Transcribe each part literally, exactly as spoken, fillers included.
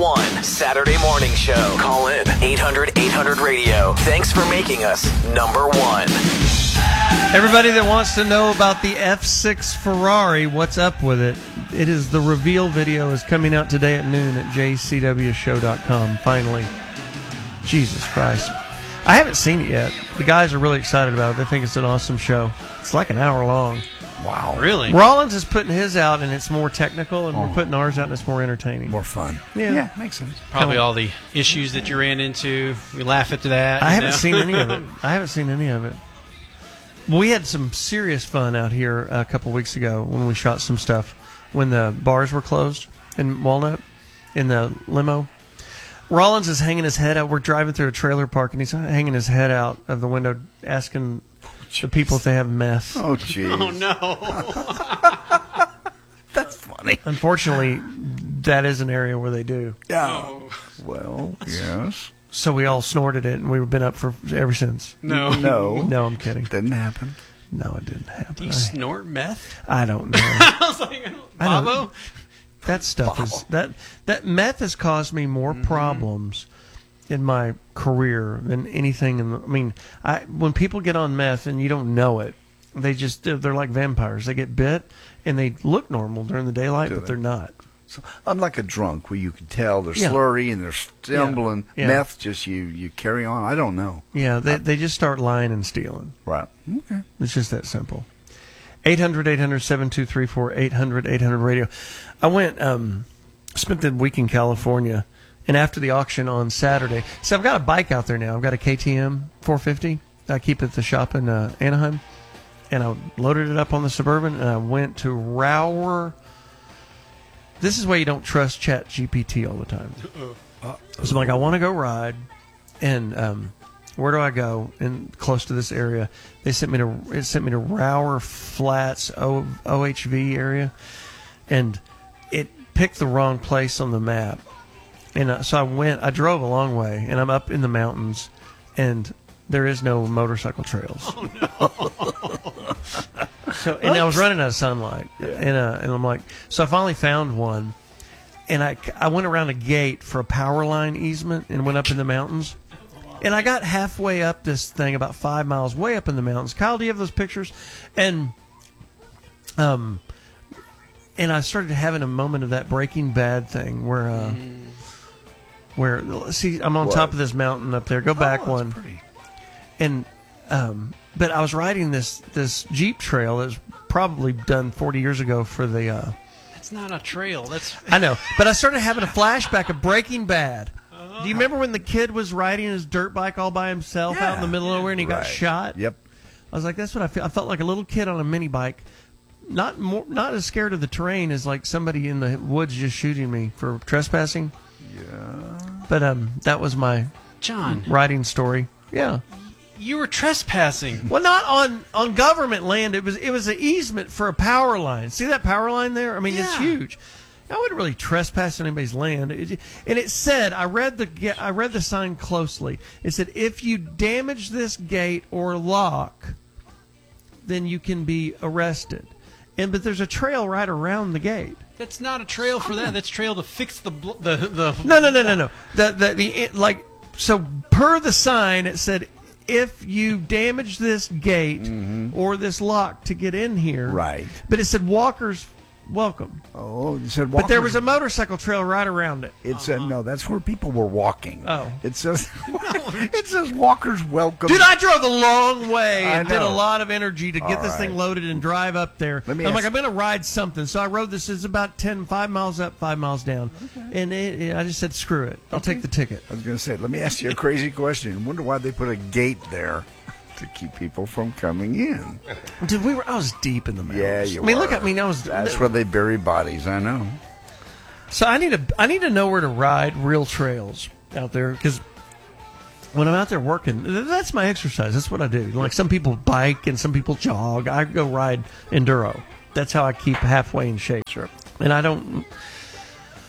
one Saturday morning show. Call in eight hundred eight hundred radio. Thanks for making us number one. Everybody that wants to know about the F six Ferrari, what's up with it? It is the reveal video is coming out today at noon at j c w show dot com. Finally. Jesus Christ. I haven't seen it yet. The guys are really excited about it. They think it's an awesome show. It's like an hour long. Wow. Really? Rollins is putting his out, and it's more technical, and Oh. we're putting ours out, and it's more entertaining. More fun. Yeah. Yeah, makes sense. Probably all the issues that you ran into. We laugh at that. I you haven't know? seen any of it. I haven't seen any of it. We had some serious fun out here a couple weeks ago when we shot some stuff when the bars were closed in Walnut in the limo. Rollins is hanging his head out. We're driving through a trailer park, and he's hanging his head out of the window asking the people if they have meth. Oh, jeez. Oh, no. That's funny. Unfortunately, that is an area where they do. Oh. Well, yes. So we all snorted it, and we've been up for ever since. No. No. No, I'm kidding. Didn't happen. No, it didn't happen. Do you I, snort meth? I don't know. I was like, I don't- Bobo? That stuff is that that meth has caused me more Mm-hmm. problems in my career than anything. In the, I mean, I when people get on meth and you don't know it, they just they're, they're like vampires. They get bit and they look normal during the daylight, Do but they? they're not. So, unlike a drunk where you can tell they're Yeah. slurry and they're stumbling, Yeah. meth just you, you carry on. I don't know. Yeah, they they just start lying and stealing. Right. Okay. It's just that simple. eight hundred eight hundred seven two three four, eight hundred eight hundred radio. I went, um, spent the week in California, and after the auction on Saturday, so I've got a bike out there now. I've got a K T M four fifty. I keep at the shop in uh, Anaheim, and I loaded it up on the Suburban, and I went to Rower. This is why you don't trust Chat G P T all the time. So I'm like, I want to go ride, and um, where do I go? And close to this area, they sent me to it sent me to Rower Flats o, OHV area, and it picked the wrong place on the map. And uh, so I went, I drove a long way, and I'm up in the mountains, and there is no motorcycle trails. Oh, no. So, and I was running out of sunlight, and uh, and I'm like, so I finally found one, and I, I went around a gate for a power line easement and went up in the mountains. And I got halfway up this thing, about five miles, way up in the mountains. Kyle, do you have those pictures? And um, and I started having a moment of that Breaking Bad thing where, uh, mm. where see, I'm on what? top of this mountain up there. Go back oh, one. Pretty. And um, but I was riding this this Jeep trail that was probably done forty years ago for the. Uh, That's not a trail. That's I know, but I started having a flashback of Breaking Bad. Do you remember when the kid was riding his dirt bike all by himself yeah, out in the middle of nowhere and he right. got shot? Yep. I was like, that's what I feel. I felt like a little kid on a mini bike, not more, not as scared of the terrain as like somebody in the woods just shooting me for trespassing. Yeah. But um, that was my John riding story. Yeah. You were trespassing. Well, not on, on government land. It was it was an easement for a power line. See that power line there? I mean, yeah. it's huge. I wouldn't really trespass on anybody's land. It, and it said, I read the I read the sign closely. It said, if you damage this gate or lock, then you can be arrested. And but there's a trail right around the gate. That's not a trail for that. That's trail to fix the bl- the the. No, no, no, no, no. The the the like so per the sign it said, if you damage this gate mm-hmm. or this lock to get in here, right? But it said walkers welcome. Oh, you said walkers. But there was a motorcycle trail right around it. It said, no, that's where people were walking. Oh. It says, it says walkers welcome. Dude, I drove a long way I and know. did a lot of energy to get All this right. thing loaded and drive up there. Let me I'm ask like, I'm going to ride something. So I rode this. It's about ten, five miles up, five miles down. Okay. And it, it, I just said, screw it. I'll okay. take the ticket. I was going to say, let me ask you a crazy question. I wonder why they put a gate there. To keep people from coming in. Dude, we were. I was deep in the mountains. Yeah, you I mean, were. look at me. I was. That's where they bury bodies. I know. So I need to. I need to know where to ride real trails out there because when I'm out there working, that's my exercise. That's what I do. Like some people bike and some people jog. I go ride enduro. That's how I keep halfway in shape. Sure. And I don't.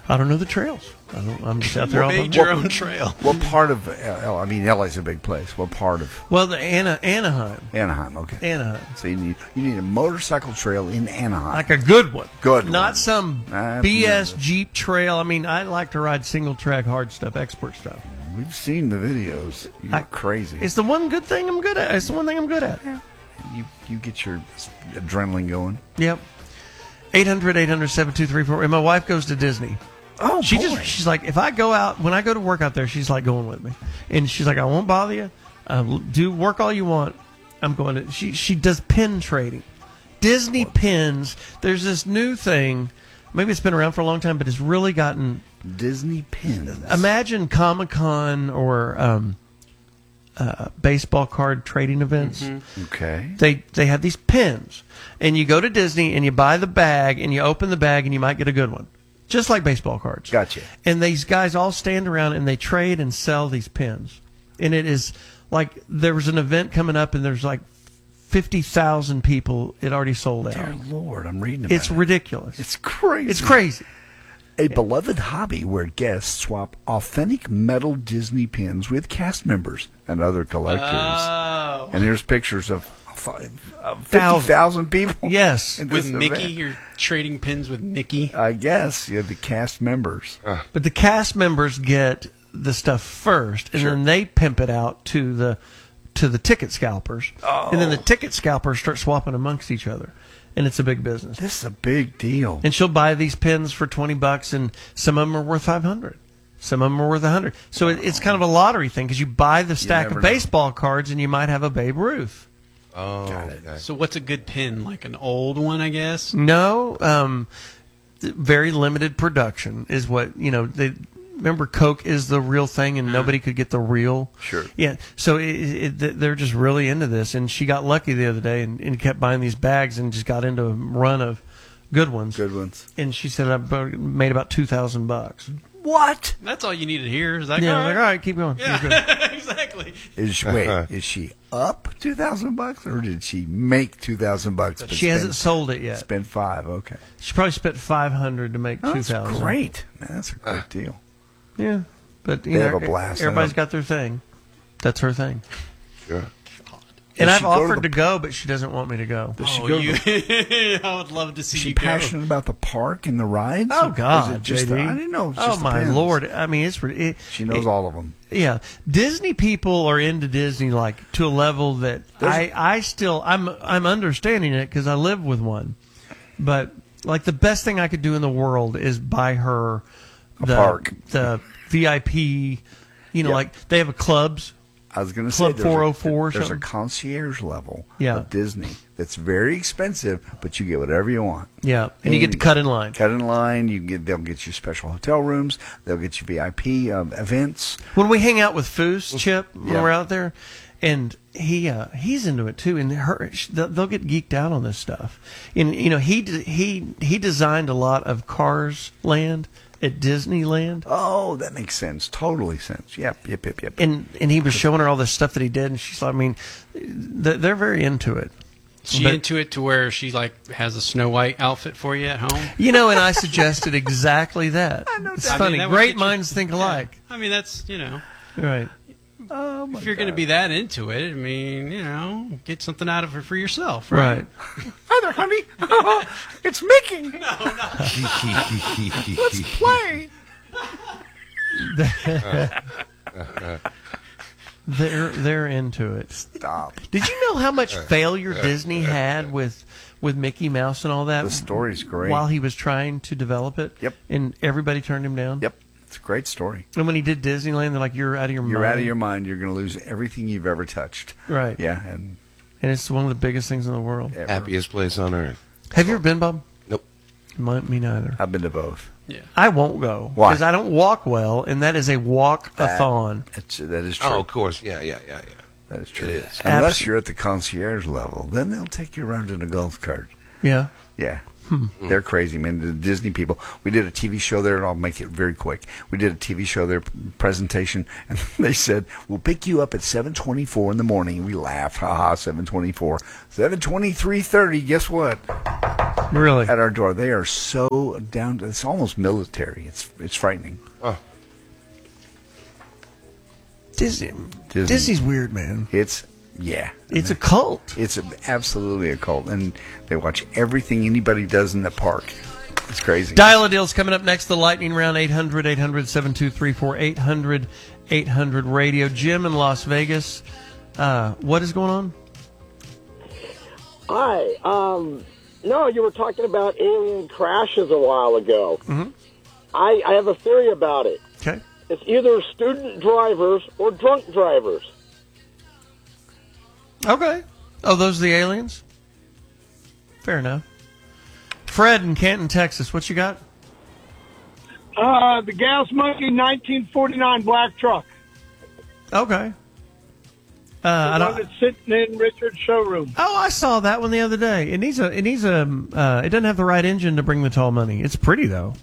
I don't know the trails. I don't, I'm just out there all the Made your own trail. What part of L A? I mean, L A's a big place. What part of Well, the Ana, Anaheim. Anaheim? Okay. Anaheim. So you need you need a motorcycle trail in Anaheim. Like a good one. Good Not one. some I've B S never- Jeep trail. I mean, I like to ride single track hard stuff, export stuff. We've seen the videos. You're I- crazy. It's the one good thing I'm good at. It's the one thing I'm good at. you you get your adrenaline going. Yep. eight hundred, eight hundred, seven two three four. And my wife goes to Disney. Oh, She boy. just, she's like, if I go out, when I go to work out there, she's like going with me. And she's like, I won't bother you. Uh, do work all you want. I'm going to, she, she does pin trading. Disney pins. There's this new thing. Maybe it's been around for a long time, but it's really gotten, Disney pins. imagine Comic-Con or um, uh, baseball card trading events. Okay. They they have these pins, and you go to Disney and you buy the bag and you open the bag and you might get a good one, just like baseball cards. Gotcha. And these guys all stand around and they trade and sell these pins, and it is like there was an event coming up and there's like fifty thousand people. It already sold out. Dear Lord, I'm reading about It's it. ridiculous. It's crazy. It's crazy. A beloved hobby where guests swap authentic metal Disney pins with cast members and other collectors. Oh. And here's pictures of fi- of fifty Thousand. thousand people. Yes. in With this Mickey, event. you're trading pins with Mickey. I guess you have the cast members. But the cast members get the stuff first, and then they pimp it out to the to the ticket scalpers, and then the ticket scalpers start swapping amongst each other, and it's a big business. This is a big deal. And she'll buy these pins for twenty bucks, and some of them are worth five hundred. Some of them are worth a hundred. So it, it's kind of a lottery thing because you buy the stack never of know. baseball cards, and you might have a Babe Ruth. Oh, okay. So what's a good pin? Like an old one, I guess? No, um, th- very limited production is what you know. They remember Coke is the real thing, and nobody could get the real. Sure. Yeah. So it, it, th- they're just really into this, and she got lucky the other day and, and kept buying these bags and just got into a run of good ones. Good ones. And she said I bu- made about two thousand bucks. What? That's all you need to hear. Is that Yeah, all I'm like, right? all right, keep going. You're good. Yeah, exactly. Is she, wait, is she up two thousand bucks or did she make two thousand bucks? but She hasn't spend- sold it yet. Spend five. Okay. She probably spent five hundred to make Oh, two that's thousand. great. Man, that's a great deal. Yeah, but you They know, have a blast. everybody's I know. got their thing. That's her thing. Sure. And Does I've she go to offered the- to go, but she doesn't want me to go. Does she Oh, go you, to the, I would love to see is she you go. passionate about the park and the rides? Oh Or is God, it just J D. the- I didn't know. It was Oh just the my pins. Lord! I mean, it's re- it, She knows it- all of them. Yeah, Disney people are into Disney like to a level that There's- I I still I'm I'm understanding it because I live with one, but like the best thing I could do in the world is buy her the park. the V I P. You know, Yep. like they have a clubs. I was going to say Club there's a- four oh four or There's a something? concierge level Yeah. of Disney that's very expensive, but you get whatever you want. Yeah, and you get to cut in line. Cut in line. You get. They'll get you special hotel rooms. They'll get you V I P um, events. When we hang out with Foos Chip when Yeah. we're out there, and he uh, he's into it too, and her sh- they'll they'll get geeked out on this stuff. And you know he d- he he designed a lot of Cars Land at Disneyland, Oh, that makes sense. Totally sense. Yep. Yep. Yep. Yep. and and he was showing her all this stuff that he did, and she's like, I mean, they're, they're very into it. She But- into it to where she like has a Snow White outfit for you at home. You know, and I suggested exactly that. It's I mean, funny. that would Great get you- minds think alike. I mean, that's you know, Right. if you're going to be that into it, I mean, you know, get something out of it for yourself, Right. right? Hi there, honey. It's Mickey. Let's play. They're they're into it. Stop. Did you know how much failure Disney had with with Mickey Mouse and all that? The story's great. While he was trying to develop it. Yep. And everybody turned him down. Yep. It's a great story. And when he did Disneyland, they're like, "You're out of your mind." You're out of your mind. You're going to lose everything you've ever touched. Right. Yeah. And And it's one of the biggest things in the world. ever. Happiest place on earth. Have you ever been, Bob? Nope. My, me neither. I've been to both. Yeah. I won't go Why? because I don't walk well, and that is a walk-a-thon. It's, that is true. Oh, of course. Yeah, yeah, yeah, yeah. That is true. It is. Unless Abs- you're at the concierge level, then they'll take you around in a golf cart. Yeah. Yeah. They're crazy, man. The Disney people. We did a T V show there, and I'll make it very quick. We did a T V show there, presentation, and they said, we'll pick you up at seven twenty-four in the morning. We laughed. Ha ha, seven twenty-four. seven twenty-three thirty, guess what? Really? At our door. They are so down to, it's almost military. It's it's frightening. Oh, Disney. Disney. Disney's weird, man. It's, yeah. It's a cult. It's a, absolutely a cult. And they watch everything anybody does in the park. It's crazy. Dial a Deal's coming up next. The lightning round, eight hundred, eight hundred, seven two three four, eight hundred, eight hundred radio. Jim in Las Vegas. Uh, what is going on? Hi. Um, no, you were talking about alien crashes a while ago. Mm-hmm. I, I have a theory about it. Okay. It's either student drivers or drunk drivers. Okay. Oh, those are the aliens? Fair enough. Fred in Canton, Texas. What you got? Uh, the Gas Monkey nineteen forty-nine black truck. Okay. Uh, I The one don't, that's sitting in Richard's showroom. oh, I saw that one the other day. It needs a. It needs a. Uh, it doesn't have the right engine to bring the tall money. It's pretty though.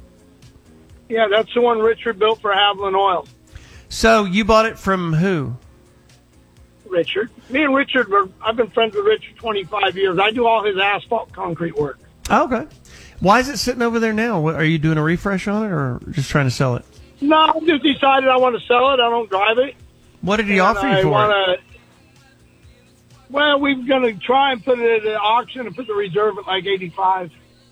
Yeah, that's the one Richard built for Haviland Oil. So you bought it from who? Richard. Me and Richard, were, I've been friends with Richard twenty-five years. I do all his asphalt concrete work. Oh, okay. Why is it sitting over there now? What, are you doing a refresh on it, or just trying to sell it? No, I just decided I want to sell it. I don't drive it. What did he And offer you I for wanna, it? Well, we're going to try and put it at an auction and put the reserve at like eighty-five.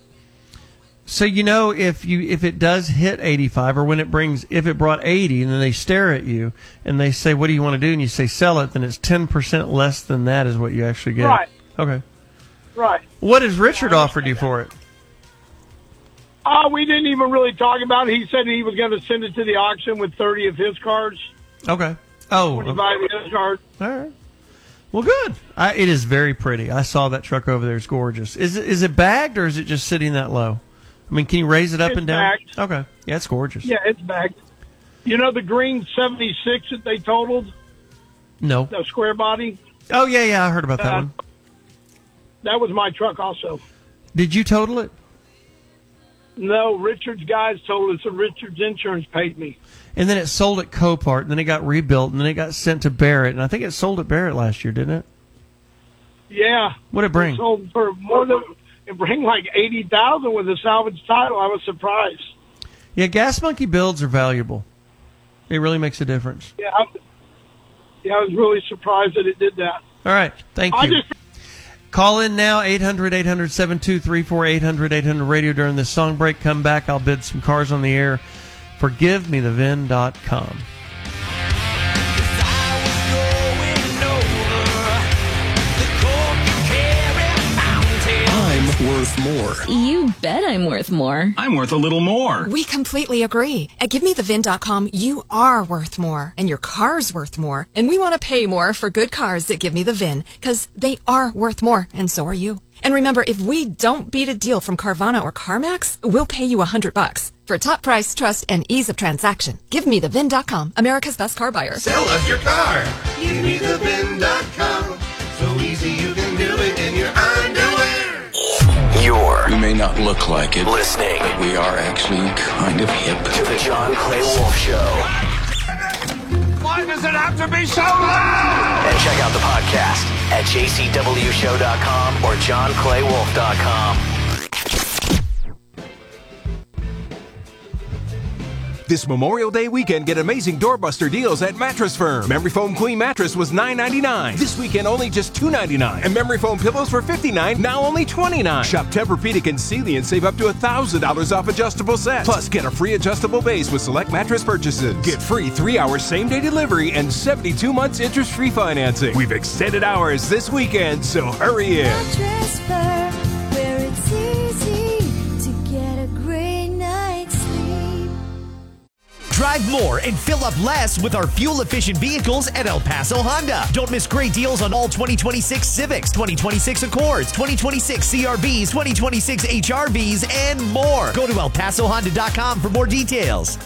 So you know if you if it does hit eighty-five, or when it brings if it brought eighty, and then they stare at you and they say, "What do you want to do?" and you say, "Sell it," then it's ten percent less than that is what you actually get. Right. Okay. Right. What has Richard offered you for it? Uh, we didn't even really talk about it. He said he was going to send it to the auction with thirty of his cars. Okay. Oh. twenty-five of his cars. All right. Well, good. I, it is very pretty. I saw that truck over there. It's gorgeous. Is it is it bagged or is it just sitting that low? I mean, can you raise it up It's and down? bagged. Okay. Yeah, it's gorgeous. Yeah, it's bagged. You know the green seventy-six that they totaled? No. The square body? Oh, yeah, yeah. I heard about that Uh, one. That was my truck also. Did you total it? No, Richard's guys totaled it, so Richard's insurance paid me. And then it sold at Copart, and then it got rebuilt, and then it got sent to Barrett. And I think it sold at Barrett last year, didn't it? Yeah. What'd it bring? It sold for more than, it bring like eighty thousand with a salvage title. I was surprised. Yeah, Gas Monkey builds are valuable. It really makes a difference. Yeah, I, yeah, I was really surprised that it did that. All right. Thank I you. just Call in now, eight hundred, eight hundred, seven two three four, eight hundred, eight hundred radio during this song break. Come back. I'll bid some cars on the air for give me the vin dot com. I'm worth more. You bet I'm worth more. I'm worth a little more. We completely agree. At give me the vin dot com, you are worth more, and your car's worth more. And we want to pay more for good cars that give me the V I N, because they are worth more, and so are you. And remember, if we don't beat a deal from Carvana or CarMax, we'll pay you a hundred bucks. For top price, trust, and ease of transaction, give me the vin dot com, America's best car buyer. Sell us your car. Give me the vin dot com. So easy you can do it in your underwear. You're We may not look like it, listening but we are actually kind of hip. to the John Clay Wolf Show. Why does it have to be so loud? And check out the podcast at j c w show dot com or john clay wolf dot com. This Memorial Day weekend, get amazing doorbuster deals at Mattress Firm. Memory foam queen mattress was nine ninety-nine. This weekend, only just two ninety-nine. And memory foam pillows were fifty-nine. Now only twenty-nine. Shop Tempur-Pedic and Sealy and save up to one thousand dollars off adjustable sets. Plus, get a free adjustable base with select mattress purchases. Get free three-hour same-day delivery and seventy-two months interest-free financing. We've extended hours this weekend, so hurry in. Mattress Firm, where it's easy to get a great night's sleep. Drive more and fill up less with our fuel-efficient vehicles at El Paso Honda. Don't miss great deals on all twenty twenty-six Civics, twenty twenty-six Accords, twenty twenty-six C R Vs, twenty twenty-six H R Vs, and more. Go to el paso honda dot com for more details.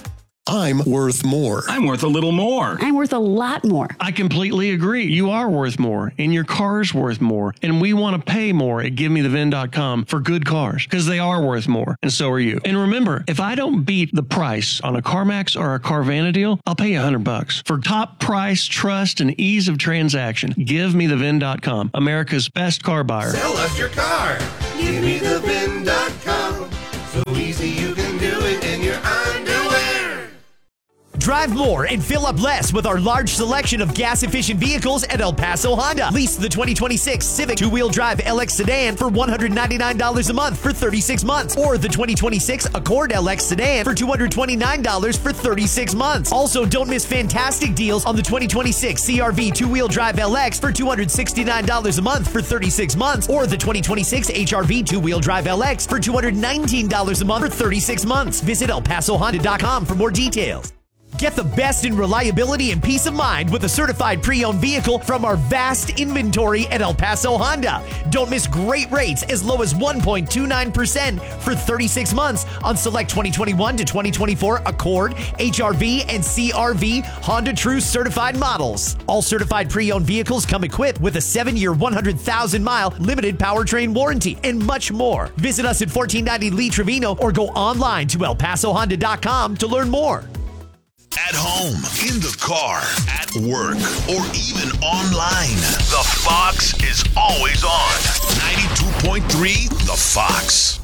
I'm worth more. I'm worth a little more. I'm worth a lot more. I completely agree. You are worth more, and your car's worth more, and we want to pay more at give me the vin dot com for good cars, because they are worth more, and so are you. And remember, if I don't beat the price on a CarMax or a Carvana deal, I'll pay you a hundred bucks. For top price, trust, and ease of transaction, give me the vin dot com, America's best car buyer. Sell us your car. give me the vin dot com. So easy you can do it in your underwear. Drive more and fill up less with our large selection of gas-efficient vehicles at El Paso Honda. Lease the twenty twenty-six Civic two-wheel drive L X sedan for one hundred ninety-nine dollars a month for thirty-six months. Or the twenty twenty-six Accord L X sedan for two hundred twenty-nine dollars for thirty-six months. Also, don't miss fantastic deals on the twenty twenty-six C R V two-wheel drive L X for two hundred sixty-nine dollars a month for thirty-six months. Or the twenty twenty-six H R V two-wheel drive L X for two hundred nineteen dollars a month for thirty-six months. Visit El Paso Honda dot com for more details. Get the best in reliability and peace of mind with a certified pre-owned vehicle from our vast inventory at El Paso Honda. Don't miss great rates as low as one point two nine percent for thirty-six months on select twenty twenty-one to twenty twenty-four Accord, H R V, and C R V Honda True certified models. All certified pre-owned vehicles come equipped with a seven-year, one hundred thousand mile limited powertrain warranty and much more. Visit us at fourteen ninety Lee Trevino or go online to El Paso Honda dot com to learn more. At home, in the car, at work, or even online, the Fox is always on. ninety-two point three The Fox.